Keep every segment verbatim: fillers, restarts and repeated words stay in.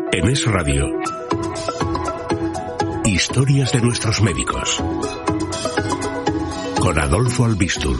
En Es Radio, historias de nuestros médicos, con Adolfo Albistur.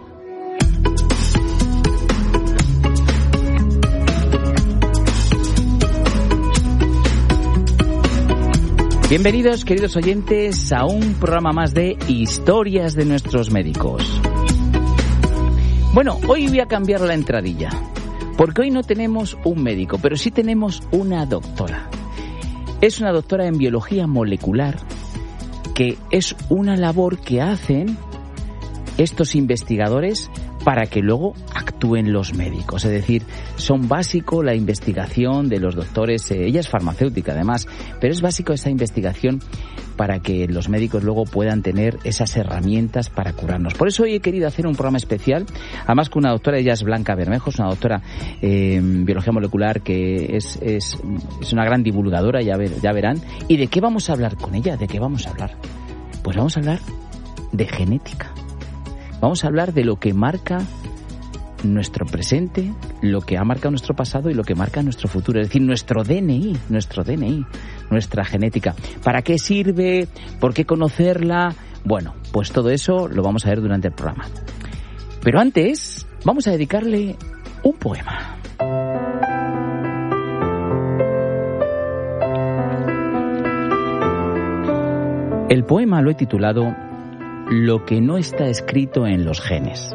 Bienvenidos, queridos oyentes, a un programa más de Historias de nuestros médicos. Bueno, hoy voy a cambiar la entradilla, porque hoy no tenemos un médico, pero sí tenemos una doctora. Es una doctora en biología molecular, que es una labor que hacen estos investigadores para que luego actúen los médicos. Es decir, son básico la investigación de los doctores. Eh, ella es farmacéutica además, pero es básico esa investigación para que los médicos luego puedan tener esas herramientas para curarnos. Por eso hoy he querido hacer un programa especial, además con una doctora, ella es Blanca Bermejo, es una doctora eh, en biología molecular que es, es, es una gran divulgadora, ya, ver, ya verán. ¿Y de qué vamos a hablar con ella? ¿De qué vamos a hablar? Pues vamos a hablar de genética. Vamos a hablar de lo que marca nuestro presente, lo que ha marcado nuestro pasado y lo que marca nuestro futuro. Es decir, nuestro D N I, nuestro D N I, nuestra genética. ¿Para qué sirve? ¿Por qué conocerla? Bueno, pues todo eso lo vamos a ver durante el programa. Pero antes, vamos a dedicarle un poema. El poema lo he titulado Lo que no está escrito en los genes.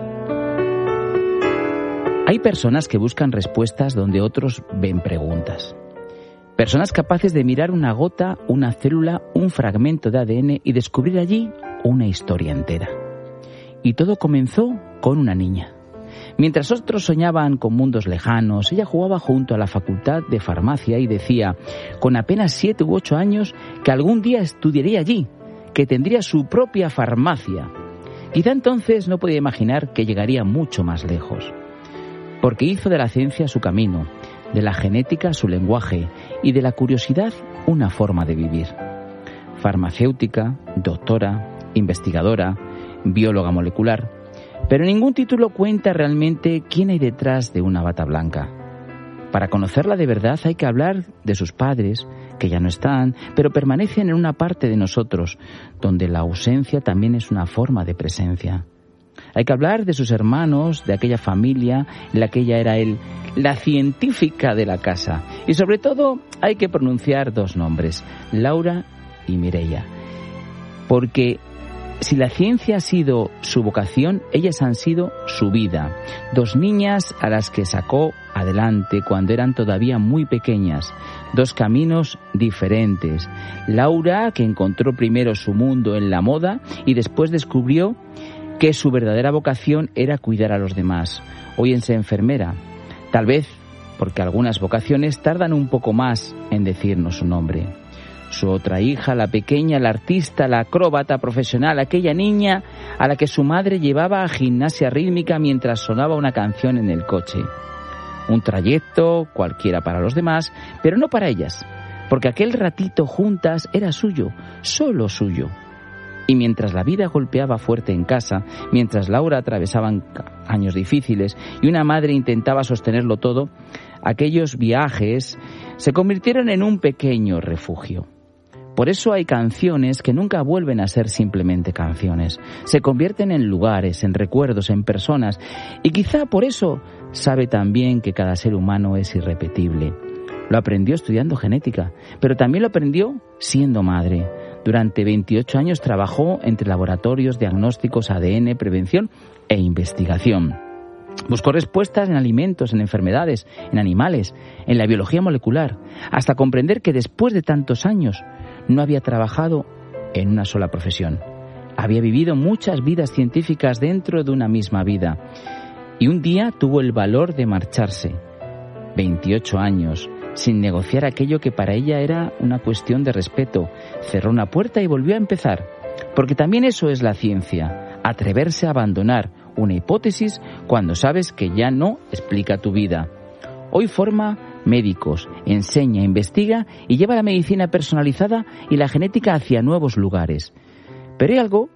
Hay personas que buscan respuestas donde otros ven preguntas. Personas capaces de mirar una gota, una célula, un fragmento de A D N y descubrir allí una historia entera. Y todo comenzó con una niña. Mientras otros soñaban con mundos lejanos, ella jugaba junto a la facultad de farmacia y decía, con apenas siete u ocho años, que algún día estudiaría allí, que tendría su propia farmacia. Quizá entonces no podía imaginar que llegaría mucho más lejos, porque hizo de la ciencia su camino, de la genética su lenguaje y de la curiosidad una forma de vivir. Farmacéutica, doctora, investigadora, bióloga molecular, pero ningún título cuenta realmente quién hay detrás de una bata blanca. Para conocerla de verdad hay que hablar de sus padres, que ya no están, pero permanecen en una parte de nosotros, donde la ausencia también es una forma de presencia. Hay que hablar de sus hermanos, de aquella familia en la que ella era él, la científica de la casa. Y sobre todo hay que pronunciar dos nombres, Laura y Mireia. Porque si la ciencia ha sido su vocación, ellas han sido su vida. Dos niñas a las que sacó adelante cuando eran todavía muy pequeñas. Dos caminos diferentes. Laura, que encontró primero su mundo en la moda y después descubrió que su verdadera vocación era cuidar a los demás. Hoy en ser enfermera. Tal vez porque algunas vocaciones tardan un poco más en decirnos su nombre. Su otra hija, la pequeña, la artista, la acróbata profesional, aquella niña a la que su madre llevaba a gimnasia rítmica mientras sonaba una canción en el coche. Un trayecto cualquiera para los demás, pero no para ellas, porque aquel ratito juntas era suyo, solo suyo. Y mientras la vida golpeaba fuerte en casa, mientras Laura atravesaba años difíciles y una madre intentaba sostenerlo todo, aquellos viajes se convirtieron en un pequeño refugio. Por eso hay canciones que nunca vuelven a ser simplemente canciones. Se convierten en lugares, en recuerdos, en personas. Y quizá por eso sabe también que cada ser humano es irrepetible. Lo aprendió estudiando genética, pero también lo aprendió siendo madre. Durante veintiocho años trabajó entre laboratorios, diagnósticos, A D N, prevención e investigación. Buscó respuestas en alimentos, en enfermedades, en animales, en la biología molecular, hasta comprender que después de tantos años no había trabajado en una sola profesión. Había vivido muchas vidas científicas dentro de una misma vida. Y un día tuvo el valor de marcharse. veintiocho años, sin negociar aquello que para ella era una cuestión de respeto. Cerró una puerta y volvió a empezar. Porque también eso es la ciencia, atreverse a abandonar una hipótesis cuando sabes que ya no explica tu vida. Hoy forma médicos, enseña, investiga y lleva la medicina personalizada y la genética hacia nuevos lugares. Pero hay algo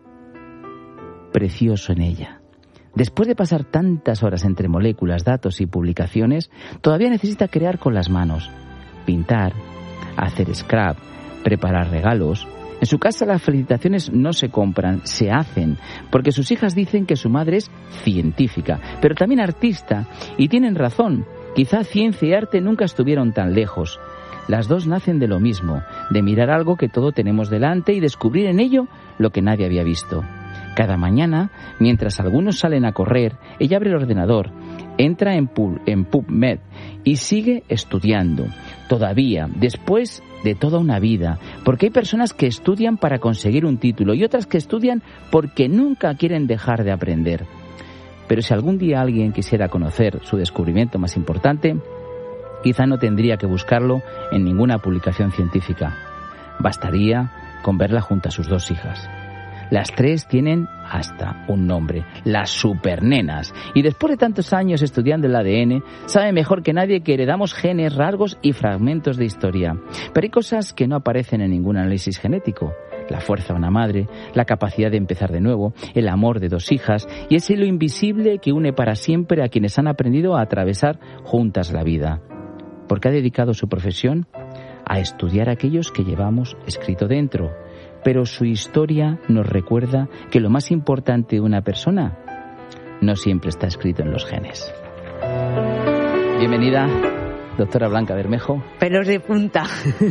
precioso en ella. Después de pasar tantas horas entre moléculas, datos y publicaciones, todavía necesita crear con las manos, pintar, hacer scrap, preparar regalos. En su casa las felicitaciones no se compran, se hacen, porque sus hijas dicen que su madre es científica, pero también artista, y tienen razón. Quizá ciencia y arte nunca estuvieron tan lejos. Las dos nacen de lo mismo, de mirar algo que todo tenemos delante y descubrir en ello lo que nadie había visto. Cada mañana, mientras algunos salen a correr, ella abre el ordenador, entra en, Pub, en PubMed y sigue estudiando. Todavía, después de toda una vida, porque hay personas que estudian para conseguir un título y otras que estudian porque nunca quieren dejar de aprender. Pero si algún día alguien quisiera conocer su descubrimiento más importante, quizá no tendría que buscarlo en ninguna publicación científica. Bastaría con verla junto a sus dos hijas. Las tres tienen hasta un nombre, las supernenas. Y después de tantos años estudiando el A D N, sabe mejor que nadie que heredamos genes, rasgos y fragmentos de historia. Pero hay cosas que no aparecen en ningún análisis genético. La fuerza de una madre, la capacidad de empezar de nuevo, el amor de dos hijas y ese hilo invisible que une para siempre a quienes han aprendido a atravesar juntas la vida. Porque ha dedicado su profesión a estudiar a aquellos que llevamos escrito dentro. Pero su historia nos recuerda que lo más importante de una persona no siempre está escrito en los genes. Bienvenida, doctora Blanca Bermejo. Pelos de punta.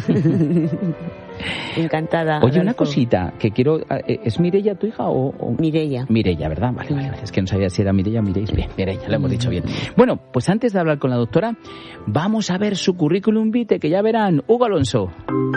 Encantada. Oye, Adolfo. Una cosita que quiero... ¿Es Mireia tu hija o...? o... Mireia. Mireia, ¿verdad? Vale, vale, vale. Es que no sabía si era Mireia o Mireis. Bien, Mireia, lo hemos dicho bien. Bueno, pues antes de hablar con la doctora, vamos a ver su currículum vitae, que ya verán. Hugo Alonso.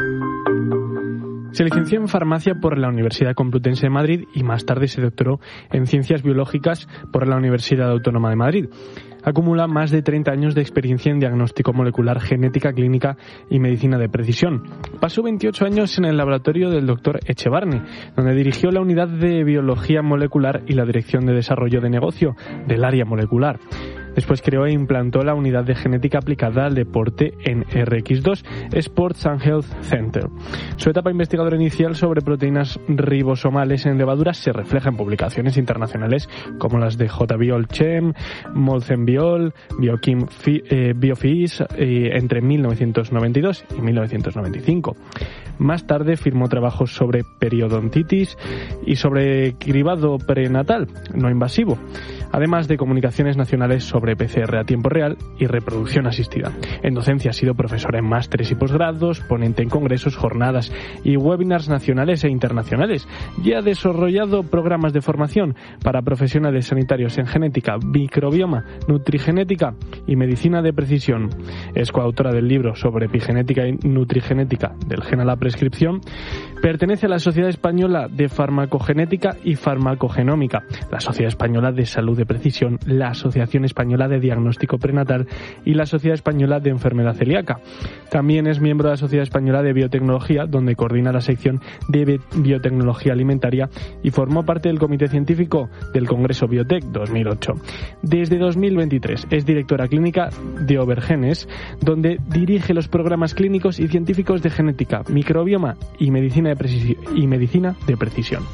Se licenció en farmacia por la Universidad Complutense de Madrid y más tarde se doctoró en Ciencias Biológicas por la Universidad Autónoma de Madrid. Acumula más de treinta años de experiencia en diagnóstico molecular, genética clínica y medicina de precisión. Pasó veintiocho años en el laboratorio del doctor Echevarne, donde dirigió la unidad de biología molecular y la dirección de desarrollo de negocio del área molecular. Después creó e implantó la unidad de genética aplicada al deporte en R X dos, Sports and Health Center. Su etapa investigadora inicial sobre proteínas ribosomales en levaduras se refleja en publicaciones internacionales como las de J. Biol-Chem, Molzenbiol, Biochim eh, Biofis eh, entre mil novecientos noventa y dos y mil novecientos noventa y cinco. Más tarde firmó trabajos sobre periodontitis y sobre cribado prenatal no invasivo, además de comunicaciones nacionales sobre P C R a tiempo real y reproducción asistida. En docencia ha sido profesora en másteres y posgrados, ponente en congresos, jornadas y webinars nacionales e internacionales, y ha desarrollado programas de formación para profesionales sanitarios en genética, microbioma, nutrigenética y medicina de precisión. Es coautora del libro sobre epigenética y nutrigenética del gen a la prescripción. Pertenece a la Sociedad Española de Farmacogenética y Farmacogenómica, la Sociedad Española de Salud de Precisión, la Asociación Española de Diagnóstico Prenatal y la Sociedad Española de Enfermedad Celíaca. También es miembro de la Sociedad Española de Biotecnología, donde coordina la sección de Biotecnología Alimentaria y formó parte del Comité Científico del Congreso Biotech dos mil ocho. Desde dos mil veintitrés es directora clínica de Obergenes, donde dirige los programas clínicos y científicos de genética, microbioma y medicina de precisión. Y medicina de precisión.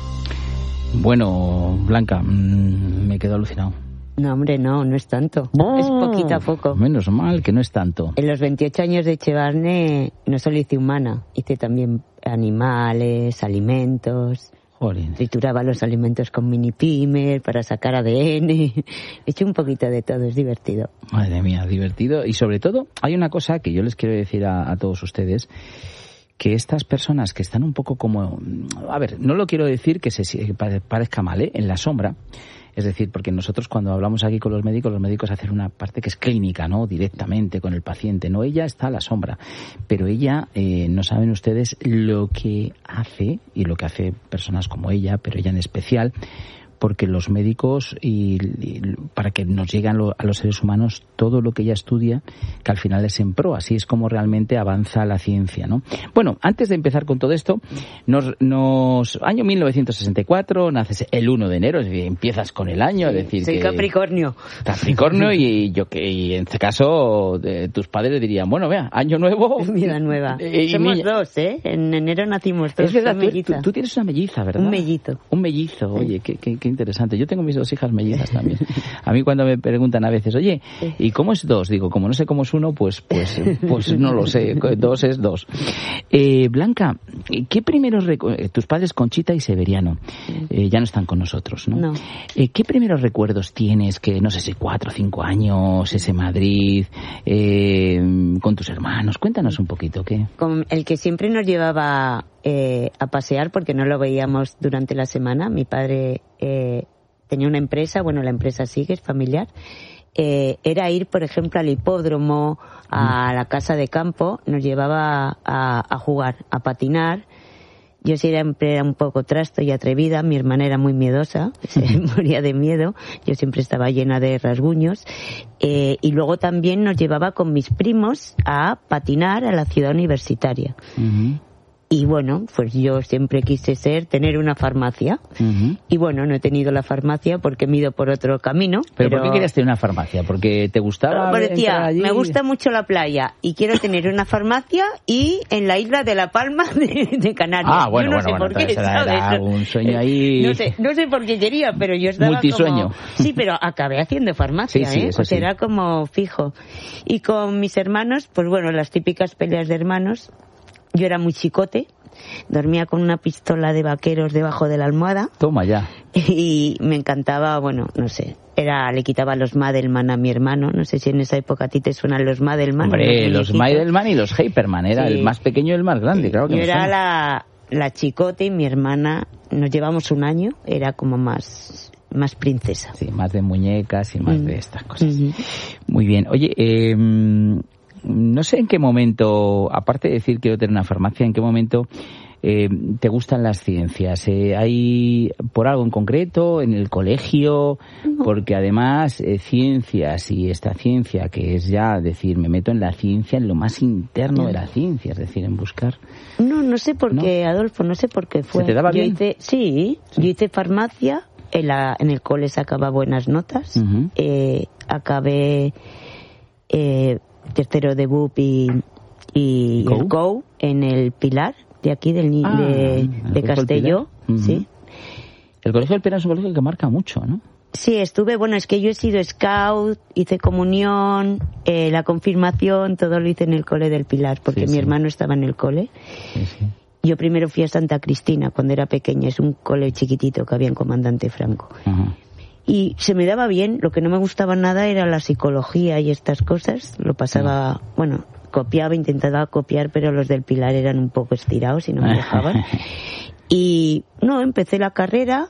Bueno, Blanca, mmm, me quedo alucinado. No, hombre, no, no es tanto. Oh, es poquito a poco. Menos mal que no es tanto. En los veintiocho años de Echevarne no solo hice humana, hice también animales, alimentos. Jolín. Trituraba los alimentos con mini pimer para sacar A D N. He hecho un poquito de todo, es divertido. Madre mía, divertido. Y sobre todo, hay una cosa que yo les quiero decir a, a todos ustedes, que estas personas que están un poco como... A ver, no lo quiero decir que se que parezca mal, ¿eh? En la sombra. Es decir, porque nosotros cuando hablamos aquí con los médicos, los médicos hacen una parte que es clínica, ¿no? Directamente con el paciente, ¿no? Ella está a la sombra. Pero ella, eh, no saben ustedes lo que hace, y lo que hace personas como ella, pero ella en especial, porque los médicos, y, y para que nos lleguen lo, a los seres humanos todo lo que ella estudia, que al final es en pro, así es como realmente avanza la ciencia, ¿no? Bueno, antes de empezar con todo esto, nos, nos año mil novecientos sesenta y cuatro, naces el uno de enero, es decir, empiezas con el año, sí, es decir, soy que Capricornio. Capricornio y yo que y en este caso de, tus padres dirían, bueno, vea, año nuevo. Vida nueva. Eh, Somos niña. dos, ¿eh? En enero nacimos dos. Es verdad, tú, tú, tú tienes una melliza, ¿verdad? Un mellito. Un mellizo, oye, qué, qué, qué interesante. Yo tengo mis dos hijas mellizas también. A mí cuando me preguntan a veces, oye, ¿y cómo es dos? Digo, como no sé cómo es uno, pues pues pues no lo sé. Dos es dos. Eh, Blanca, ¿qué primeros recu- tus padres Conchita y Severiano eh, ya no están con nosotros, ¿no? No. Eh, ¿Qué primeros recuerdos tienes que, no sé si cuatro o cinco años, ese Madrid, eh, con tus hermanos? Cuéntanos un poquito, ¿qué? Con el que siempre nos llevaba eh, a pasear porque no lo veíamos durante la semana. Mi padre eh, tenía una empresa, bueno, la empresa sigue, es familiar. Eh, era ir, por ejemplo, al hipódromo, a la casa de campo, nos llevaba a, a jugar, a patinar. Yo siempre era un poco trasto y atrevida, mi hermana era muy miedosa, se moría de miedo, yo siempre estaba llena de rasguños. Eh, y luego también nos llevaba con mis primos a patinar a la ciudad universitaria. Uh-huh. Y bueno, pues yo siempre quise ser, tener una farmacia. Uh-huh. Y bueno, no he tenido la farmacia porque me he ido por otro camino. ¿Pero, pero... por qué querías tener una farmacia? ¿Porque te gustaba? Pero decía, me gusta mucho la playa y quiero tener una farmacia y en la isla de La Palma de, de Canarias. Ah, bueno, yo no bueno, sé bueno, por qué, era, era un sueño ahí... No sé, no sé por qué quería, pero yo estaba multisueño. Como... Sí, pero acabé haciendo farmacia, sí, sí, ¿eh? Eso o sea, sí. era como fijo. Y con mis hermanos, pues bueno, las típicas peleas de hermanos. Yo era muy chicote. Dormía con una pistola de vaqueros debajo de la almohada. Toma ya. Y me encantaba, bueno, no sé, era le quitaba los Madelman a mi hermano. No sé si en esa época a ti te suenan los Madelman. Hombre, los, los Madelman y los Hyperman. Era sí. El más pequeño y el más grande, claro que Yo me era suena. la, la chicote y mi hermana, nos llevamos un año, era como más... más princesa. Sí, más de muñecas y más mm. de estas cosas. Mm-hmm. Muy bien. Oye, eh, no sé en qué momento, aparte de decir quiero tener una farmacia, en qué momento eh, te gustan las ciencias. Eh, ¿Hay por algo en concreto en el colegio? No. Porque además eh, ciencias y esta ciencia que es ya decir, me meto en la ciencia, en lo más interno no. de la ciencia, es decir, en buscar... No, no sé por qué, ¿no? Adolfo, no sé por qué fue. ¿Se te daba yo bien? Hice, sí, sí, yo hice farmacia. En, la, en el cole sacaba buenas notas. Uh-huh. Eh, acabé eh, tercero de B U P y, y el C O U en el Pilar, de aquí del, ah, de, de Castelló. Uh-huh. ¿Sí? El Colegio del Pilar es un colegio que marca mucho, ¿no? Sí, estuve, bueno, es que yo he sido scout, hice comunión, eh, la confirmación, todo lo hice en el cole del Pilar, porque sí, mi sí. hermano estaba en el cole. Sí, sí. Yo primero fui a Santa Cristina cuando era pequeña, es un cole chiquitito que había en Comandante Franco. Uh-huh. Y se me daba bien, lo que no me gustaba nada era la psicología y estas cosas, lo pasaba, uh-huh. bueno, copiaba, intentaba copiar, pero los del Pilar eran un poco estirados y no me dejaban. Y no, empecé la carrera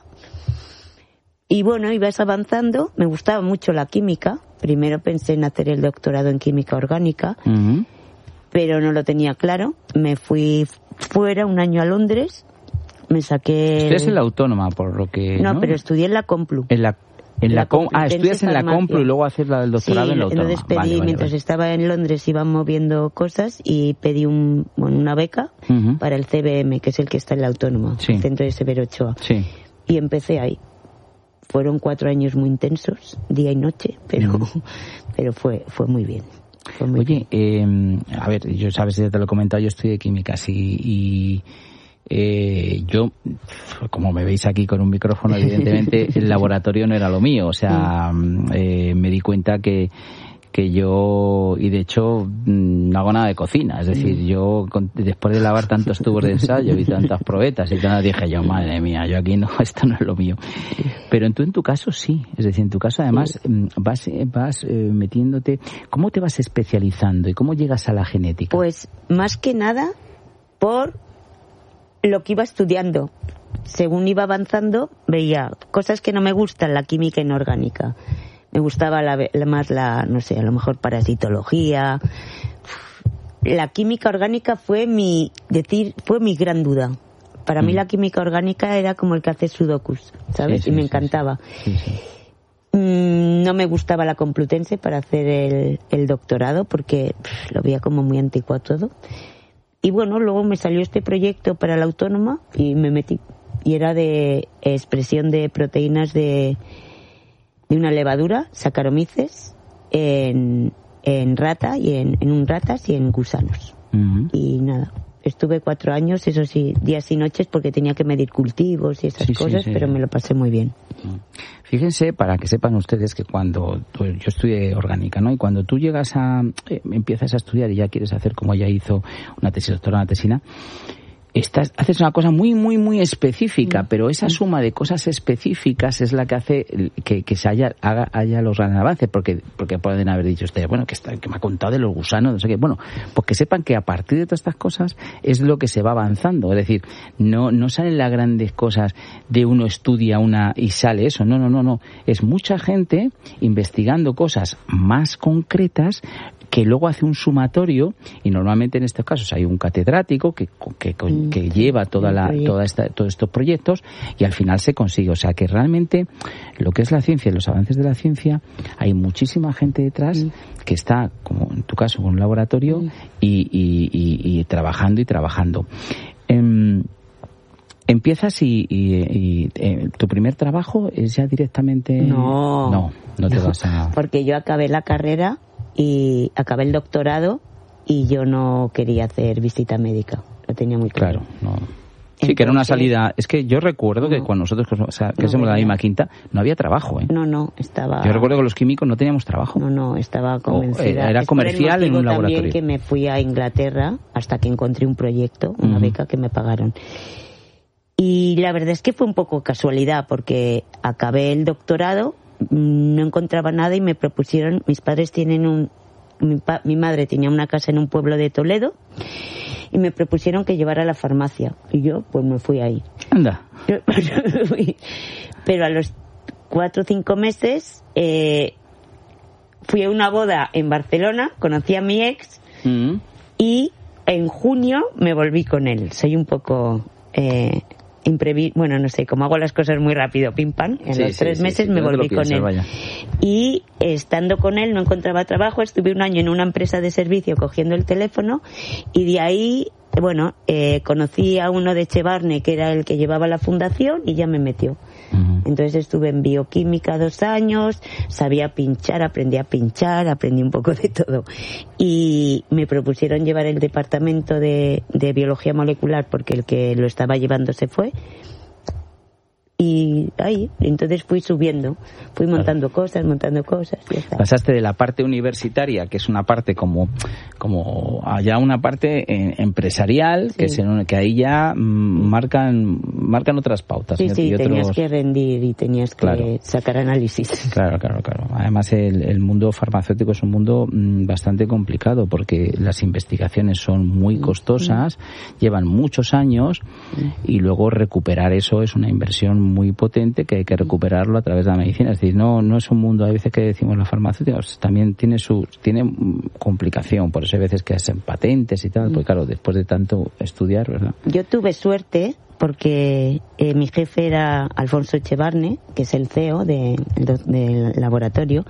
y bueno, ibas avanzando, me gustaba mucho la química, primero pensé en hacer el doctorado en química orgánica, uh-huh. pero no lo tenía claro, me fui fuera un año a Londres, me saqué... Usted es en la Autónoma, por lo que... No, ¿no? pero estudié en la Complu. En la, en la, la Com... Ah, estudias en la Complu y luego haces la del doctorado sí, en la Autónoma. Entonces pedí, vale, vale, mientras vale. estaba en Londres iba moviendo cosas y pedí un, bueno, una beca uh-huh. para el C B M, que es el que está en la Autónoma, sí. el Centro de Severo Ochoa. Sí. Y empecé ahí. Fueron cuatro años muy intensos, día y noche, pero, uh-huh. pero fue, fue muy bien. Oye, eh, a ver, yo sabes, ya te lo he comentado, yo estudié químicas y, y eh, yo, como me veis aquí con un micrófono, evidentemente el laboratorio no era lo mío, o sea, eh, me di cuenta que que yo, y de hecho no hago nada de cocina, es decir, yo después de lavar tantos tubos de ensayo y tantas probetas y tal, dije yo, madre mía, yo aquí no, esto no es lo mío. Pero tú en tu caso sí, es decir, en tu caso además vas, vas eh, metiéndote, ¿cómo te vas especializando y cómo llegas a la genética? Pues más que nada por lo que iba estudiando. Según iba avanzando veía cosas que no me gustan, la química inorgánica. Me gustaba la, la, más la, no sé, a lo mejor parasitología. La química orgánica fue mi, decir, fue mi gran duda. Para mm. mí la química orgánica era como el que hace sudokus, ¿sabes? Sí, sí, y me encantaba. Sí, sí. Mm, no me gustaba la Complutense para hacer el, el doctorado porque pff, lo veía como muy anticuado todo. Y bueno, luego me salió este proyecto para la Autónoma y me metí. Y era de expresión de proteínas de... de una levadura, Saccharomyces, en, en rata y en, en un ratas y en gusanos. Uh-huh. Y nada, estuve cuatro años, eso sí, días y noches, porque tenía que medir cultivos y esas sí, cosas, sí, sí. pero me lo pasé muy bien. Fíjense, para que sepan ustedes que cuando tú, yo estudié orgánica, ¿no? Y cuando tú llegas a, eh, empiezas a estudiar y ya quieres hacer como ella hizo una tesis doctora, una tesina, Estás, haces una cosa muy, muy, muy específica, pero esa suma de cosas específicas es la que hace que, que se haya, haga, haya los grandes avances, porque, porque pueden haber dicho ustedes, bueno, que, está, que me ha contado de los gusanos, no sé qué. Bueno, pues que sepan que a partir de todas estas cosas es lo que se va avanzando. Es decir, no, no salen las grandes cosas de uno estudia una y sale eso. No, no, no, no. Es mucha gente investigando cosas más concretas que luego hace un sumatorio, y normalmente en estos casos hay un catedrático que, que, que lleva toda la, toda esta, todos estos proyectos, y al final se consigue. O sea que realmente lo que es la ciencia y los avances de la ciencia, hay muchísima gente detrás que está, como en tu caso, con un laboratorio y, y, y, y trabajando y trabajando. Eh, Empiezas y, y, y eh, tu primer trabajo es ya directamente... No, no, no te no, vas a... Porque yo acabé la carrera y acabé el doctorado y yo no quería hacer visita médica, lo tenía muy claro. Claro, no. Sí, entonces, que era una salida... Es que yo recuerdo no, que cuando nosotros, o sea, que no somos de la misma quinta, no había trabajo, ¿eh? No, no, estaba... Yo recuerdo que los químicos no teníamos trabajo. No, no, estaba convencida. Oh, era comercial en un laboratorio. También que me fui a Inglaterra hasta que encontré un proyecto, una uh-huh. beca que me pagaron. Y la verdad es que fue un poco casualidad, porque acabé el doctorado, no encontraba nada y me propusieron, mis padres tienen un, mi, pa, mi madre tenía una casa en un pueblo de Toledo y me propusieron que llevara a la farmacia y yo pues me fui ahí. Anda. Pero a los cuatro o cinco meses eh, fui a una boda en Barcelona, conocí a mi ex mm. y en junio me volví con él. Soy un poco... Eh, imprevi bueno, no sé, como hago las cosas muy rápido, pim pam, en sí, los tres sí, meses sí, sí. me volví con él. Vaya. Y estando con él no encontraba trabajo, estuve un año en una empresa de servicio cogiendo el teléfono y de ahí, bueno, eh, conocí a uno de Echevarne que era el que llevaba la fundación y ya me metió. Uh-huh. Entonces estuve en bioquímica dos años, sabía pinchar, aprendí a pinchar, aprendí un poco de todo. Y me propusieron llevar el departamento de, de biología molecular porque el que lo estaba llevando se fue. Y ahí, entonces fui subiendo, fui montando claro. cosas, montando cosas. Y ya está. Pasaste de la parte universitaria, que es una parte como, como allá una parte eh, empresarial, sí. que, se, que ahí ya mm, marcan, marcan otras pautas. Sí, sí, y tenías otros... que rendir y tenías que claro. sacar análisis. Claro, claro, claro. Además el, el mundo farmacéutico es un mundo mm, bastante complicado porque las investigaciones son muy costosas, mm. llevan muchos años mm. y luego recuperar eso es una inversión muy potente que hay que recuperarlo a través de la medicina. Es decir, no no es un mundo, hay veces que decimos la farmacéutica, también tiene su tiene complicación, por eso hay veces que hacen patentes y tal, porque claro, después de tanto estudiar, ¿verdad? Yo tuve suerte porque eh, mi jefe era Alfonso Echevarne, que es el C E O de, de, del laboratorio,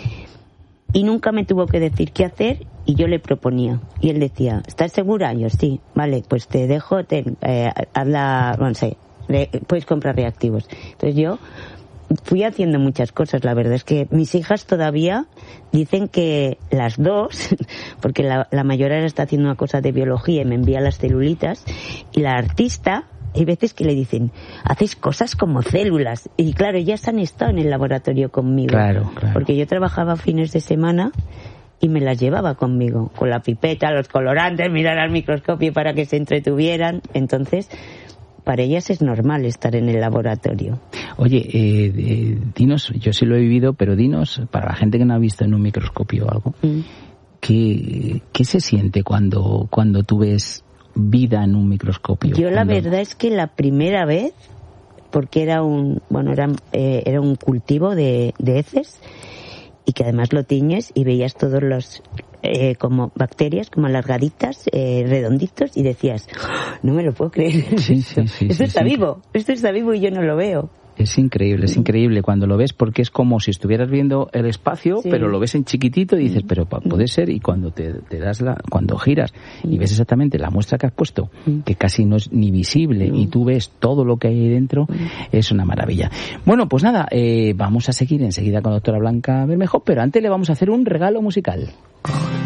y nunca me tuvo que decir qué hacer y yo le proponía. Y él decía, ¿estás segura? Yo, sí, vale, pues te dejo, te, eh, haz la, no sé, puedes comprar reactivos. Entonces yo fui haciendo muchas cosas. La verdad es que mis hijas todavía dicen que las dos, porque la, la mayor ahora está haciendo una cosa de biología y me envía las celulitas, y la artista, hay veces que le dicen, haces cosas como células. Y claro, ellas han estado en el laboratorio conmigo. Claro, claro. Porque yo trabajaba fines de semana y me las llevaba conmigo, con la pipeta, los colorantes, mirar al microscopio para que se entretuvieran. Entonces, para ellas es normal estar en el laboratorio. Oye, eh, eh, dinos, yo sí lo he vivido, pero dinos, para la gente que no ha visto en un microscopio o algo, mm. ¿qué, ¿qué se siente cuando, cuando tú ves vida en un microscopio? Yo cuando... la verdad es que la primera vez, porque era un, bueno, era, eh, era un cultivo de, de heces, y que además lo tiñes y veías todos los... Eh, como bacterias, como alargaditas, eh, redonditos, y decías, ¡oh, no me lo puedo creer! Sí, sí, sí, esto sí, está sí. vivo, esto está vivo y yo no lo veo. Es increíble, es increíble cuando lo ves, porque es como si estuvieras viendo el espacio, sí. pero lo ves en chiquitito y dices, pero puede ser, y cuando te, te das la, cuando giras y ves exactamente la muestra que has puesto, que casi no es ni visible, y tú ves todo lo que hay ahí dentro, es una maravilla. Bueno, pues nada, eh, vamos a seguir enseguida con la doctora Blanca Bermejo, pero antes le vamos a hacer un regalo musical.